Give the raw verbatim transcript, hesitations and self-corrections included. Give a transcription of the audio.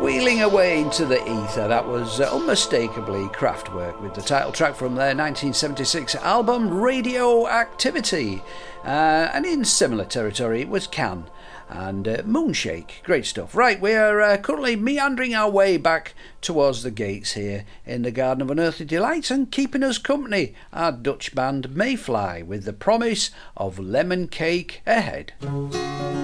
Wheeling away into the ether, that was uh, unmistakably Kraftwerk with the title track from their nineteen seventy-six album Radioactivity. Uh, and in similar territory it was Can and uh, Moonshake. Great stuff. Right, we are uh, currently meandering our way back towards the gates here in the Garden of Unearthly Delights, and keeping us company, our Dutch band Mayfly with the promise of lemon cake ahead.